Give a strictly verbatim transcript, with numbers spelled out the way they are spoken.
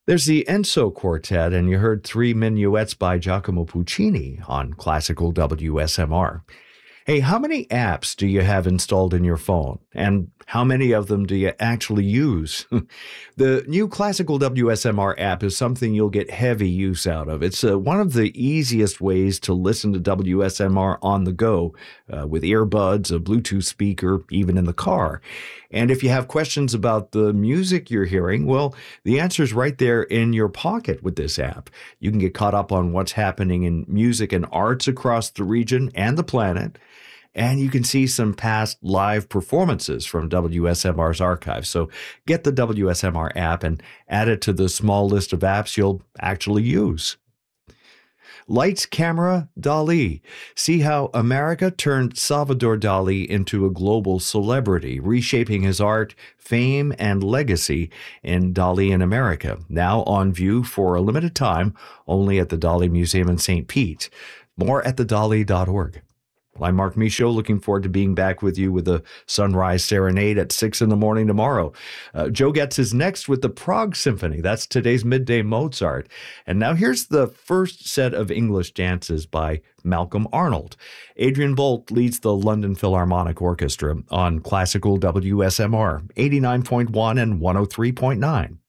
There's the Enso Quartet, and you heard three minuets by Giacomo Puccini on classical W S M R. Hey, how many apps do you have installed in your phone? And how many of them do you actually use? The new Classical W S M R app is something you'll get heavy use out of. It's uh, one of the easiest ways to listen to W S M R on the go uh, with earbuds, a Bluetooth speaker, even in the car. And if you have questions about the music you're hearing, well, the answer's right there in your pocket with this app. You can get caught up on what's happening in music and arts across the region and the planet. And you can see some past live performances from W S M R's archive. So get the W S M R app and add it to the small list of apps you'll actually use. Lights, Camera, Dali. See how America turned Salvador Dali into a global celebrity, reshaping his art, fame, and legacy in Dali in America. Now on view for a limited time, only at the Dali Museum in Saint Pete. More at the dali dot org. I'm Mark Michaud, looking forward to being back with you with the Sunrise Serenade at six in the morning tomorrow. Uh, Joe Getz is next with the Prague Symphony. That's today's Midday Mozart. And now here's the first set of English dances by Malcolm Arnold. Adrian Bolt leads the London Philharmonic Orchestra on classical W S M R, eighty-nine point one and one oh three point nine.